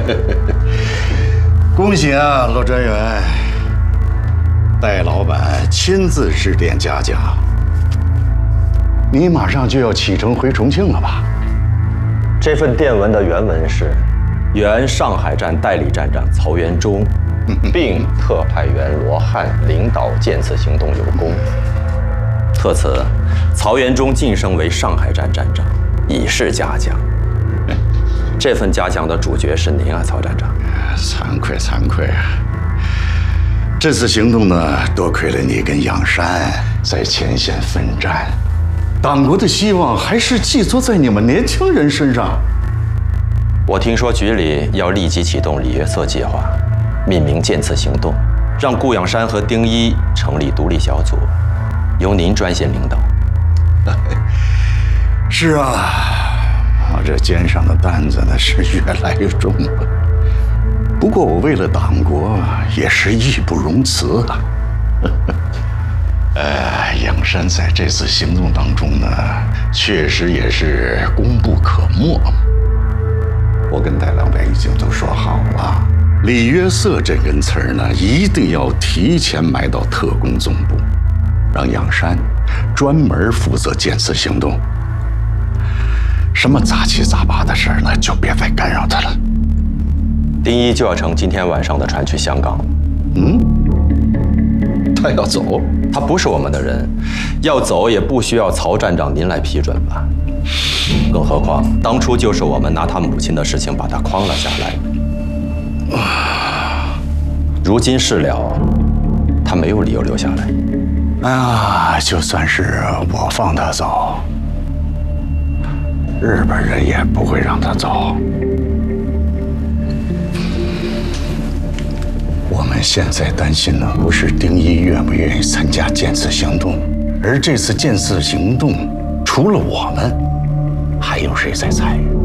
恭喜啊，罗专员！戴老板亲自指点嘉奖，你马上就要启程回重庆了吧？ 这份电文的原文是：原上海站代理站长曹元忠，并特派员罗汉领导建次行动有功。特此，曹元忠晋升为上海站站长，以示嘉奖。这份嘉奖的主角是您啊，曹站长。 惭愧惭愧啊！这次行动呢，多亏了你跟杨山在前线奋战，党国的希望还是寄托在你们年轻人身上。 我听说局里要立即启动里约瑟计划，命名建次行动，让顾养山和丁一成立独立小组，由您专线领导。 是啊，我这肩上的担子呢是越来越重了。不过我为了党国也是义不容辞啊。杨山在这次行动当中呢，确实也是功不可没。我跟戴老板已经都说好了，里约瑟这根刺儿呢，一定要提前埋到特工总部，让杨山专门负责建次行动。什么杂七杂八的事儿呢，就别再干扰他了。 丁一就要乘今天晚上的船去香港。 他要走？ 他不是我们的人，要走也不需要曹站长您来批准吧？更何况当初就是我们拿他母亲的事情把他框了下来。如今事了，他没有理由留下来。 就算是我放他走，日本人也不会让他走。我们现在担心的不是丁一愿不愿意参加建次行动，而这次建次行动除了我们，还有谁在参与？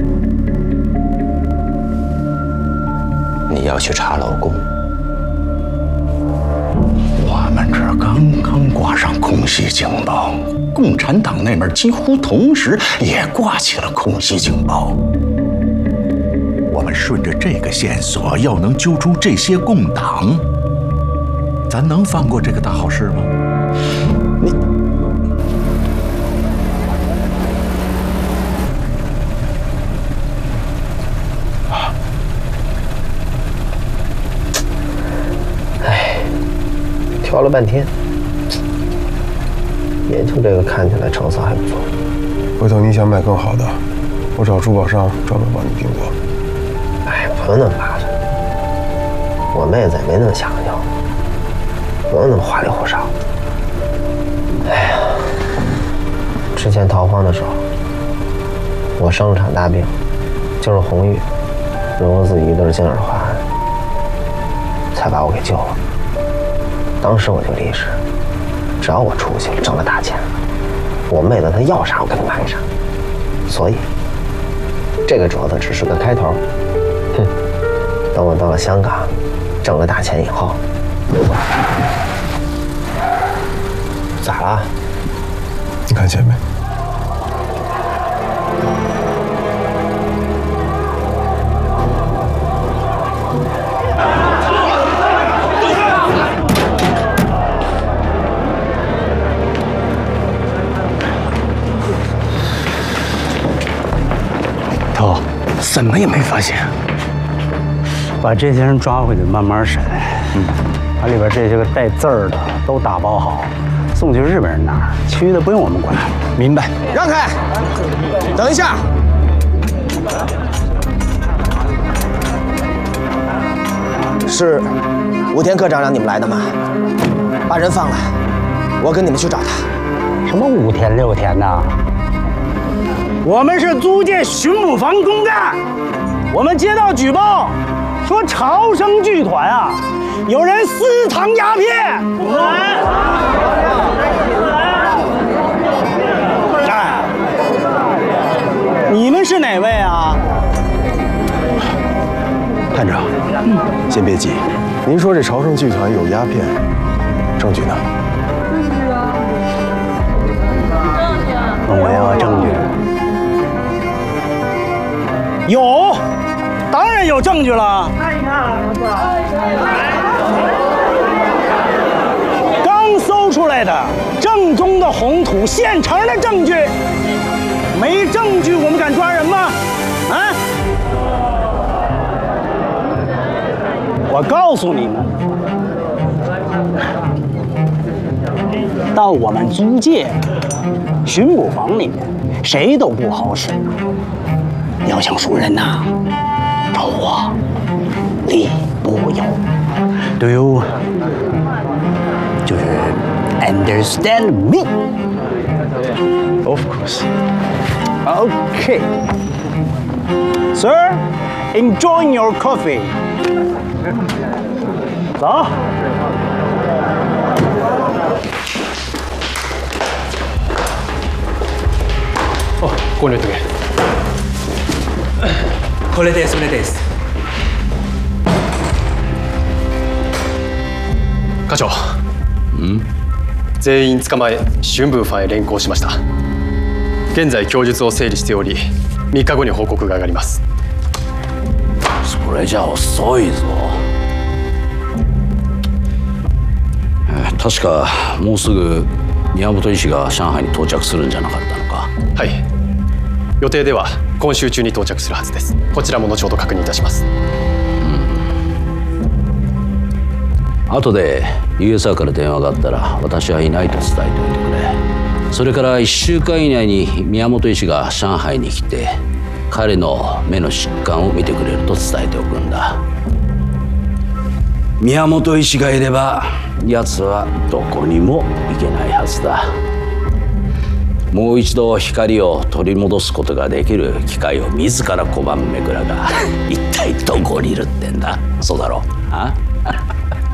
你要去查老公？ 我们这刚刚挂上空袭警报，共产党那边几乎同时也挂起了空袭警报。我们顺着这个线索，要能揪出这些共党，咱能放过这个大好事吗？ 挑了半天，也就这个看起来成色还不错。 回头你想买更好的，我找珠宝商专门帮你定做。 不用那么麻烦，我妹子也没那么讲究，不用那么花里胡哨。之前逃荒的时候，我生了场大病，就是红玉揉了自己一对金耳环，才把我给救了。当时我就立誓，只要我出去挣了大钱，我妹子她要啥我给她买啥。所以，这个镯子只是个开头。等我到了香港，挣了大钱以后，咋了？ 你看见没？ 头，什么也没发现。把这些人抓回去慢慢审，把里边这些个带字儿的都打包好，送去日本人那儿，其余的不用我们管。 明白。让开！等一下。是武田科长让你们来的吗？把人放了，我跟你们去找他。 什么5天6天的？我们是租界巡捕房公干，我们接到举报。说朝生剧团啊，有人私藏鸦片。你们是哪位啊？ 探长，先别急，您说这朝生剧团有鸦片，证据呢？ 我要证据。有，当然然有证据了。刚搜出来的正宗的红土现成的证据，没证据我们敢抓人吗？啊！我告诉你们，到我们租界巡捕房里面，谁都不好使。要想赎人呐，找我，力不由。Do you 就是 understand me? Of course. Okay. Sir, enjoy your coffee. 走。 お、ここに置いとけ。これです、これです。課長。全員捕まえ、春風ファンへ連行しました。現在供述を整理しており、3日後に報告が上がります。 それじゃ遅いぞ。確かもうすぐ宮本医師が上海に到着するんじゃなかったのか。 はい。予定では今週中に到着するはずです。こちらも後ほど確認いたします。 後で USR から電話があったら私はいないと伝えておいてくれ。それから1週間以内に宮本医師が上海に来て彼の目の疾患を見てくれると伝えておくんだ。宮本医師がいれば奴はどこにも行けないはずだ。もう一度光を取り戻すことができる機会を自ら拒むめくらが一体どこにいるってんだ。そうだろう。あ